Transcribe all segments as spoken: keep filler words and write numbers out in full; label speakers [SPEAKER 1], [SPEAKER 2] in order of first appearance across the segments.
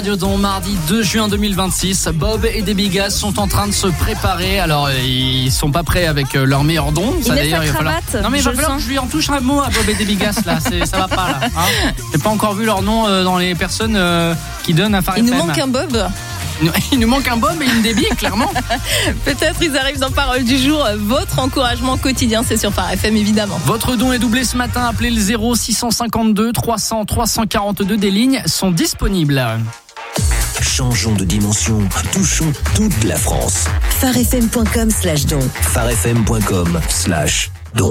[SPEAKER 1] Dans mardi deux juin deux mille vingt-six, Bob et Debbie Gaz sont en train de se préparer. Alors ils sont pas prêts avec leur meilleur don.
[SPEAKER 2] Ça, il d'ailleurs, il va falloir...
[SPEAKER 1] Non mais il va falloir que je lui en touche un mot à Bob et Debbie Gaz là. C'est... ça va pas là. Hein, j'ai pas encore vu leur nom dans les personnes qui donnent à Phare
[SPEAKER 2] Il
[SPEAKER 1] F M.
[SPEAKER 2] nous manque un Bob.
[SPEAKER 1] Il nous manque un Bob et une Debbie, clairement.
[SPEAKER 2] Peut-être ils arrivent dans Parole du jour. Votre encouragement quotidien, c'est sur Phare F M, évidemment.
[SPEAKER 1] Votre don est doublé ce matin. Appelez le zéro six cent cinquante-deux trois cents trois cent quarante-deux. Des lignes sont disponibles.
[SPEAKER 3] Changeons de dimension, touchons toute la France.
[SPEAKER 4] pharefm.com slash don.
[SPEAKER 3] pharefm.com slash don.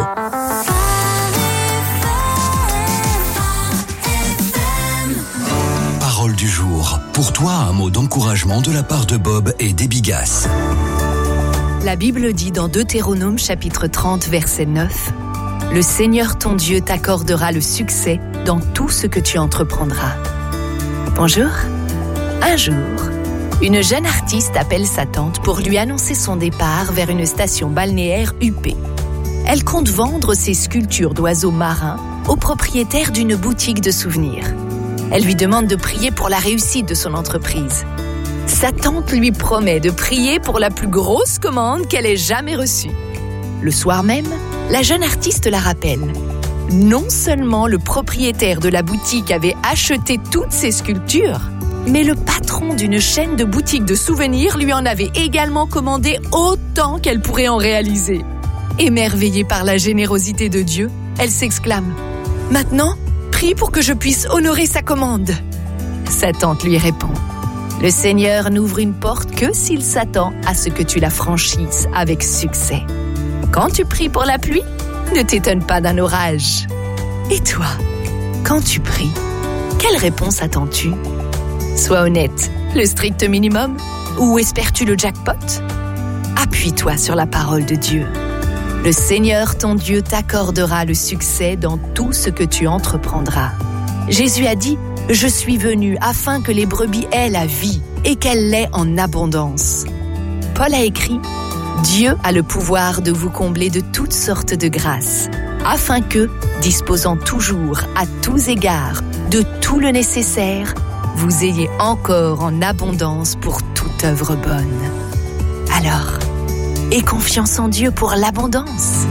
[SPEAKER 3] Parole du jour. Pour toi, un mot d'encouragement de la part de Bob et Debbie Gaz.
[SPEAKER 5] La Bible dit dans Deutéronome chapitre trente verset neuf: Le Seigneur ton Dieu t'accordera le succès dans tout ce que tu entreprendras. Bonjour. Un jour, une jeune artiste appelle sa tante pour lui annoncer son départ vers une station balnéaire huppée. Elle compte vendre ses sculptures d'oiseaux marins au propriétaire d'une boutique de souvenirs. Elle lui demande de prier pour la réussite de son entreprise. Sa tante lui promet de prier pour la plus grosse commande qu'elle ait jamais reçue. Le soir même, la jeune artiste la rappelle. Non seulement le propriétaire de la boutique avait acheté toutes ses sculptures, mais le patron d'une chaîne de boutiques de souvenirs lui en avait également commandé autant qu'elle pourrait en réaliser. Émerveillée par la générosité de Dieu, elle s'exclame « Maintenant, prie pour que je puisse honorer sa commande !» Sa tante lui répond « Le Seigneur n'ouvre une porte que s'il s'attend à ce que tu la franchisses avec succès. Quand tu pries pour la pluie, ne t'étonne pas d'un orage. Et toi, quand tu pries, quelle réponse attends-tu ? Sois honnête, le strict minimum, ou espères-tu le jackpot ? Appuie-toi sur la parole de Dieu. Le Seigneur ton Dieu t'accordera le succès dans tout ce que tu entreprendras. Jésus a dit « Je suis venu afin que les brebis aient la vie et qu'elle l'ait en abondance. » Paul a écrit « Dieu a le pouvoir de vous combler de toutes sortes de grâces, afin que, disposant toujours à tous égards de tout le nécessaire, vous ayez encore en abondance pour toute œuvre bonne. » Alors, aie confiance en Dieu pour l'abondance.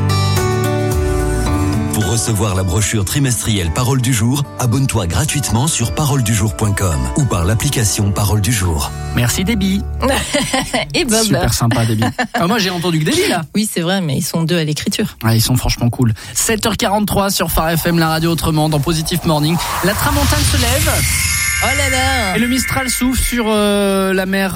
[SPEAKER 3] Pour recevoir la brochure trimestrielle Parole du jour, abonne-toi gratuitement sur parole du jour point com ou par l'application Parole du jour.
[SPEAKER 1] Merci Debbie.
[SPEAKER 2] Et Bob.
[SPEAKER 1] Super sympa Debbie. Ah, moi j'ai entendu que Debbie là.
[SPEAKER 2] Oui c'est vrai, mais ils sont deux à l'écriture.
[SPEAKER 1] Ah, ils sont franchement cool. sept heures quarante-trois sur Phare F M, la radio autrement, dans Positive Morning. La tramontane se lève.
[SPEAKER 2] Oh là là.
[SPEAKER 1] Et le Mistral souffle sur euh, la mer...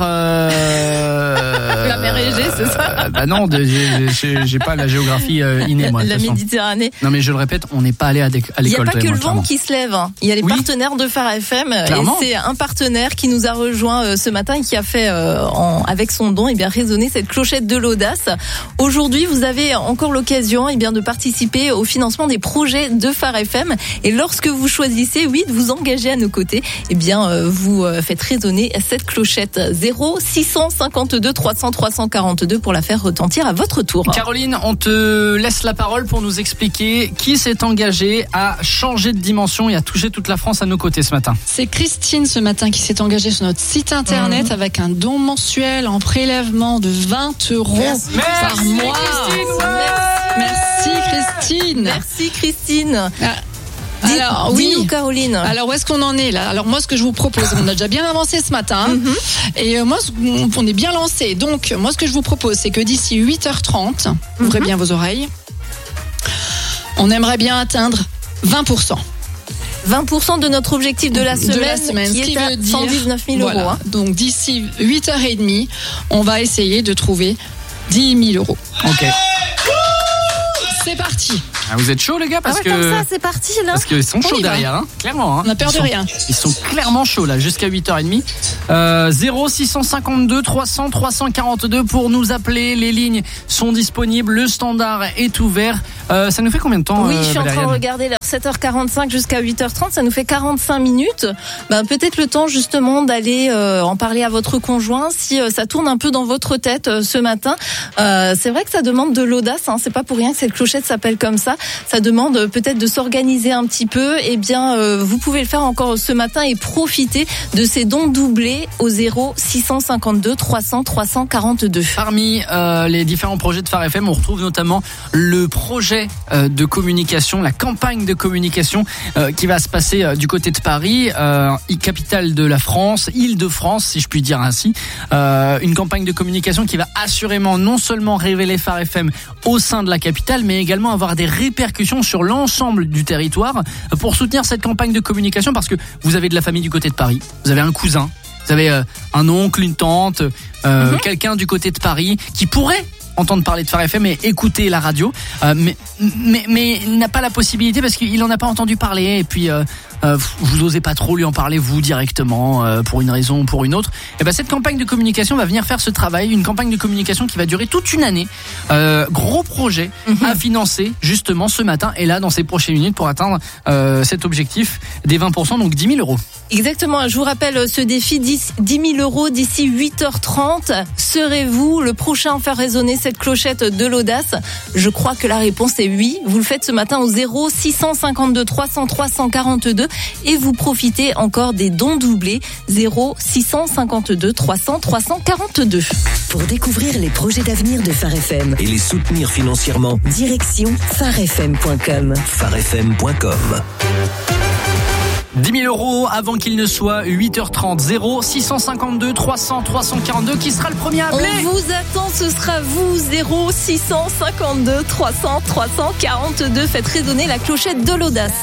[SPEAKER 1] Euh,
[SPEAKER 2] la mer Égée, c'est ça
[SPEAKER 1] euh, Bah non, de, j'ai, j'ai, j'ai pas la géographie euh, innée, moi.
[SPEAKER 2] La Méditerranée.
[SPEAKER 1] Non mais je le répète, on n'est pas allé à, dé- à l'école.
[SPEAKER 2] Il n'y a pas que le vent
[SPEAKER 1] clairement.
[SPEAKER 2] qui se lève. Hein. Il y a les oui. partenaires de Phare F M.
[SPEAKER 1] Clairement.
[SPEAKER 2] Et c'est un partenaire qui nous a rejoint euh, ce matin et qui a fait, euh, en, avec son don, eh bien, résonner cette clochette de l'audace. Aujourd'hui, vous avez encore l'occasion eh bien, de participer au financement des projets de Phare F M. Et lorsque vous choisissez, oui, de vous engager à nos côtés, eh bien, euh, vous faites résonner cette clochette. Zéro six cent cinquante-deux trois cents trois cent quarante-deux pour la faire retentir à votre tour.
[SPEAKER 1] Caroline, on te laisse la parole pour nous expliquer qui s'est engagé à changer de dimension et à toucher toute la France à nos côtés ce matin.
[SPEAKER 6] C'est Christine ce matin qui s'est engagée sur notre site internet mmh. avec un don mensuel en prélèvement de vingt euros
[SPEAKER 1] Merci.
[SPEAKER 6] par
[SPEAKER 1] Merci
[SPEAKER 6] mois.
[SPEAKER 1] Christine, ouais.
[SPEAKER 6] Merci. Merci Christine.
[SPEAKER 2] Merci Christine.
[SPEAKER 6] Ah.
[SPEAKER 2] Dis,
[SPEAKER 6] Alors
[SPEAKER 2] dis-nous,
[SPEAKER 6] oui,
[SPEAKER 2] Caroline.
[SPEAKER 6] Alors où est-ce qu'on en est là ? Alors moi ce que je vous propose, on a déjà bien avancé ce matin mm-hmm. et euh, moi on est bien lancé. Donc moi ce que je vous propose c'est que d'ici huit heures trente, mm-hmm. ouvrez bien vos oreilles, on aimerait bien atteindre vingt pour cent.
[SPEAKER 2] vingt pour cent de notre objectif de la semaine,
[SPEAKER 6] de la semaine
[SPEAKER 2] qui,
[SPEAKER 6] qui
[SPEAKER 2] est à
[SPEAKER 6] veut dire,
[SPEAKER 2] cent dix-neuf mille
[SPEAKER 6] voilà.
[SPEAKER 2] euros. Hein.
[SPEAKER 6] Donc d'ici huit heures trente, on va essayer de trouver dix mille euros.
[SPEAKER 1] Ok.
[SPEAKER 6] C'est parti.
[SPEAKER 1] Ah, vous êtes chaud les gars parce
[SPEAKER 2] ah ouais,
[SPEAKER 1] que
[SPEAKER 2] comme ça c'est parti là.
[SPEAKER 1] parce qu'ils sont chauds derrière hein, clairement hein.
[SPEAKER 6] On a peur
[SPEAKER 1] ils
[SPEAKER 6] de
[SPEAKER 1] sont,
[SPEAKER 6] rien.
[SPEAKER 1] Ils sont clairement chauds là jusqu'à huit heures trente. Euh, zéro six cent cinquante-deux trois cents trois cent quarante-deux pour nous appeler, les lignes sont disponibles, le standard est ouvert. Euh, ça nous fait combien de temps
[SPEAKER 2] Oui,
[SPEAKER 1] euh,
[SPEAKER 2] je suis
[SPEAKER 1] Valériane ?
[SPEAKER 2] en train de regarder l'heure, sept heures quarante-cinq jusqu'à huit heures trente, ça nous fait quarante-cinq minutes. Ben peut-être le temps justement d'aller euh, en parler à votre conjoint si euh, ça tourne un peu dans votre tête euh, ce matin. Euh, c'est vrai que ça demande de l'audace, hein, c'est pas pour rien que cette clochette s'appelle comme ça. pas. Ça demande peut-être de s'organiser un petit peu. Eh bien, euh, vous pouvez le faire encore ce matin et profiter de ces dons doublés au zéro six cent cinquante-deux trois cents trois cent quarante-deux.
[SPEAKER 1] Parmi euh, les différents projets de Phare F M, on retrouve notamment le projet euh, de communication, la campagne de communication euh, qui va se passer euh, du côté de Paris, euh, capitale de la France, Île-de-France, si je puis dire ainsi. Euh, une campagne de communication qui va assurément non seulement révéler Phare F M au sein de la capitale, mais également avoir des répercussions sur l'ensemble du territoire pour soutenir cette campagne de communication, parce que vous avez de la famille du côté de Paris, vous avez un cousin, vous avez euh, un oncle, une tante, euh, mm-hmm. quelqu'un du côté de Paris qui pourrait entendre parler de Phare F M et écouter la radio, euh, mais, mais, mais il n'a pas la possibilité parce qu'il n'en a pas entendu parler, et puis euh, euh, vous n'osez pas trop lui en parler vous directement euh, pour une raison ou pour une autre. Et ben cette campagne de communication va venir faire ce travail, une campagne de communication qui va durer toute une année. Euh, gros projet mm-hmm. à financer justement ce matin et là dans ces prochaines minutes pour atteindre euh, cet objectif des vingt pour cent, donc dix mille euros.
[SPEAKER 2] Exactement, je vous rappelle ce défi, dix mille euros d'ici huit heures trente. Serez-vous le prochain à faire résonner cette clochette de l'audace? Je crois que la réponse est oui. Vous le faites ce matin au zéro six cent cinquante-deux trois cents trois cent quarante-deux et vous profitez encore des dons doublés zéro six cent cinquante-deux trois cents trois cent quarante-deux.
[SPEAKER 4] Pour découvrir les projets d'avenir de Phare F M
[SPEAKER 3] et les soutenir financièrement,
[SPEAKER 4] direction phare f m point com.
[SPEAKER 3] phare f m point com.
[SPEAKER 1] dix mille euros avant qu'il ne soit huit heures trente. zéro six cent cinquante-deux trois cents trois cent quarante-deux. Qui sera le premier à appeler?
[SPEAKER 2] On vous attend, ce sera vous. Zéro six cent cinquante-deux trois cents trois cent quarante-deux. Faites résonner la clochette de l'audace.